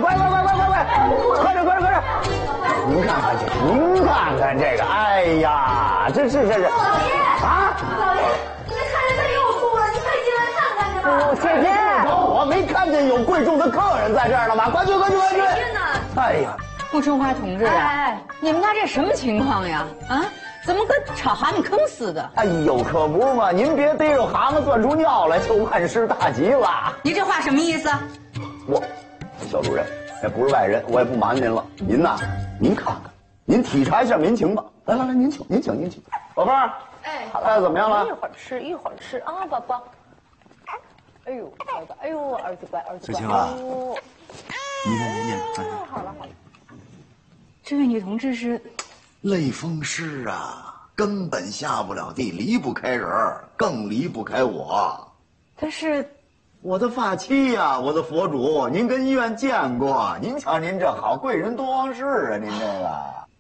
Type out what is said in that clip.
快点！您看看这个，哎呀，这是老爷啊！老爷，你看人他又哭了，你快进来看看去吧。 姐姐，我没看见有贵重的客人在这儿了吗？快去！ 天哪！ 哎呀， 顾春花同志啊，你们家这什么情况呀？啊，怎么跟炒蛤蟆坑似的？ 哎呦，可不是嘛！您别逮着蛤蟆钻出尿来，就万事大吉了。 你这话什么意思？ 小主任，也不是外人，我也不瞒您了。您呐，您看看，您体察一下民情吧。来，您请。宝贝儿，菜怎么样了？ 一会儿吃啊，宝宝。哎呦，儿子乖。 子清啊，你好了。 这位女同志是类风湿啊，根本下不了地，离不开人，更离不开我。 她是我的发妻呀，我的佛主，您跟医院见过？您瞧您这好，贵人多忘事啊，您这个。